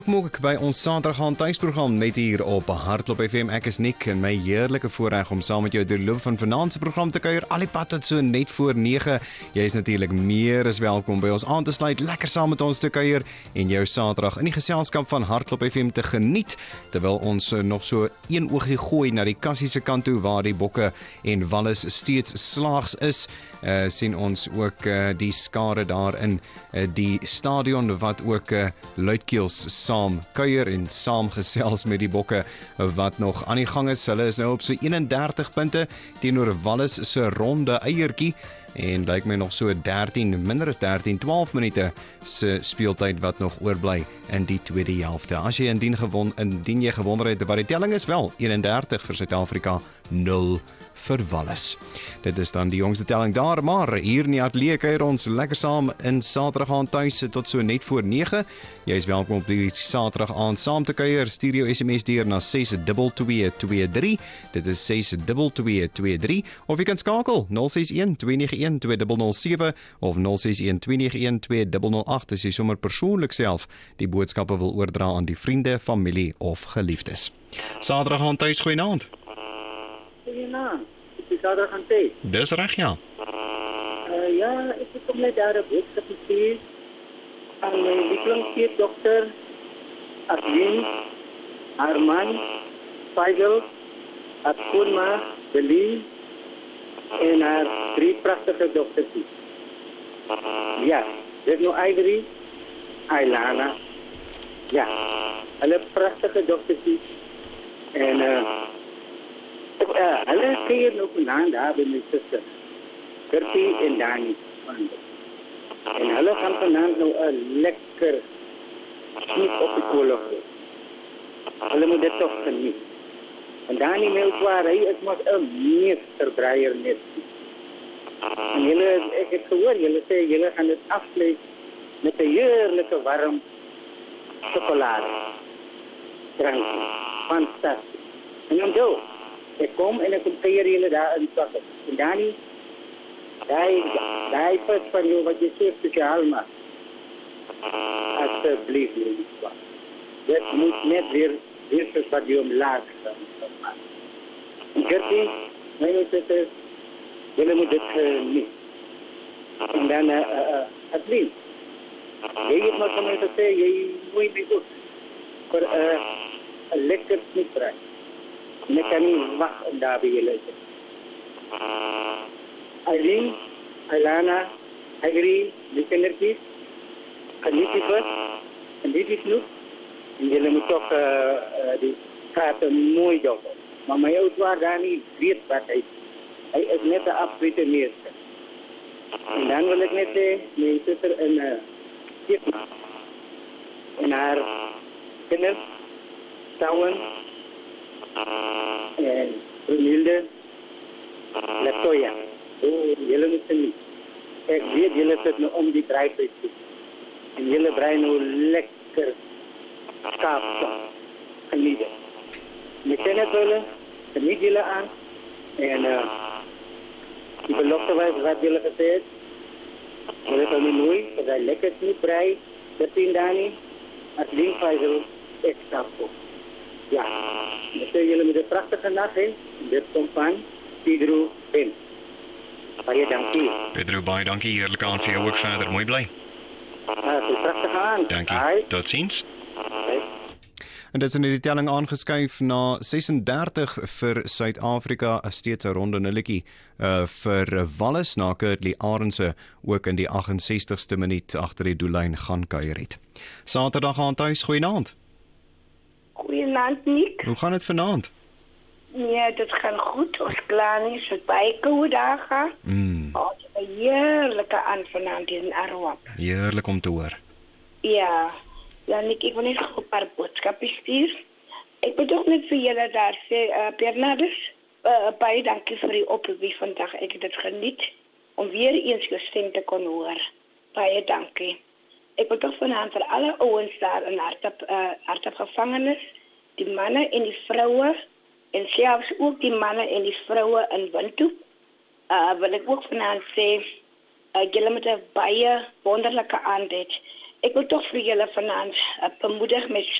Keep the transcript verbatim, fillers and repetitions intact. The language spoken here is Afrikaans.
Moek by ons Saterdag aan tuisprogram net hier op Hardloop F M. Ek is Nick en my heerlike voorreg om saam met jou deur die loop van vanaand se program te kuier. Al die pad tot so net voor nege. Jy is natuurlik meer as welkom by ons aan te sluit, lekker saam met ons te kuier en jou Saterdag in die geselskap van Hardloop F M te geniet, terwyl ons nog so een oogie gooi na die Kassie se kant toe waar die bokke en wallis steeds slaags is. Uh, sien ons ook uh, die skare daar in uh, die stadion wat ook uh, luidkeels saam kuier en saam gesels met die bokke wat nog aan die gang is. Hulle is nou op so eenendertig punte teenoor Wallis se ronde eiertjie en lyk my nog so dertien, minder as dertien, twaalf minute se speeltyd wat nog oorbly in die tweede helfte. As jy indien gewon, indien jy gewonder het wat die telling is, wel eenendertig vir Suid-Afrika, nul vir Wallis. Dit is dan die jongste telling daar, maar hier in die ateljee kuier ons lekker saam in Saterdag aan tuis tot so net voor nege. Jy is welkom op die Saterdag aan saam te kuier. Stuur jou S M S deur na ses twee twee twee drie. Dit is ses twee twee twee drie of jy kan skakel nul ses een twee nege een twee nul nul sewe of nul ses een twee nege een twee nul nul agt as jy sommer persoonlik self die boodskappe wil oordra aan die vriende, familie of geliefdes. Saterdag aan tuis, goeienaand. Goeienaand. Ek is Saterdag aan tuis. Dis reg, ja. Uh, ja, ek het om net daar 'n boodskap gestuur aan my lievelingskind dokter Aslin, haar man, Faisal, haar skoonma, Belie en haar drie prachtige dochtertjes. Ja, dit is nou Ivory, Ailana. Ja, hulle prachtige dochtertjes. En uh, uh, hulle keer nou vandaan daar bij my sister, Gertie en Dani. En hulle gaan vandaan nou een lekker snoep op die kolen gooien. Hulle moet dit toch geniet. En Dani Meeltwaar, hy is maar een meesterbreier net. En julle, ek het gehoor, julle sê, julle gaan dit afsluit met een heerlijke warm chocolade. Drankje. Fantastisch. En onthou, ek kom en ek kom keer julle daar in Sakke. En Dani, die, die vis van jou wat jy so speciaal maak. Alsjeblieft, jullie kwam. Dit moet net weer, weer soos wat jy omlaag maak. En Gertie, my sister, julle moet dit geniet. En dan, uh, uh, Aslin, jy het maar van my gesê, jy moet my goed vir uh, een lekker snoeprij. En ek kan nie wacht om daar by julle te. Ailin, Ailana, Ivory, die kindertjies, geniet die vis, geniet die snoep, en julle moet toch uh, uh, die kaarten mooi doppen. Maar my oudwaar daar nie weet wat hy is. Hy is net een absolute meester. En dan wil ek net sê, my sister in uh, Vietnam, en haar kinders, Touwen, en Brunilde, Latoya. Oh, julle moet sy nie. Ek weet, julle sit nou om die draaipuis toe. En julle brei nou lekker skaapsop. Geniet het. My sê net hulle, geniet julle aan. En uh, die belofte was wat julle gesê het. Julle het al nie mooi, dat hy lekker snoep brei, dertien Dani, Aslin Faisal, ek skaapsop. Ja, ek sê julle met een prachtige nacht, he. Dit kom van Pedro Ben. Baie dankie. Pedro, baie dankie. Heerlijke aan vir jou ook verder. Mooi bly. Ja, so prachtige aan. Dankie. Hai. Tot ziens. Hai. En dit is in die telling aangeskuif na sesendertig vir Suid-Afrika, steeds 'n ronde nulletjie uh, vir Wallis na Kurtley Arendse ook in die agt-en-sestigste minuut agter die doellyn gaan kuier het. Saterdag aan tuis, goeienaand. Goeienaand, Nick. Hoe gaan dit vanaand? Ja, dit gaan goed. Ons klaar nie, so baie koue dae. Mm. Oh, 'n heerlike aan vanaand hier in Arawak. Heerlik om te hoor. Ja. Ja, Nick, ek wil net 'n paar boodskappe stuur. Ek wil ook net vir julle daar sê, uh, Bernardus, uh, baie dankie vir die oproep vandag. Ek het dit geniet om weer eens jou stem te kon hoor. Baie dankie. Ek wil toch vanaand vir alle ouens daar in Hartap, uh, Hartap gevangenis, die manne en die vroue, en selfs ook die manne en die vroue in Windhoek, uh, wil ek ook vanaand sê, uh, julle moet 'n baie wonderlike aand hê. Ek wil toch voor jullie vanavond uh, bemoedigen met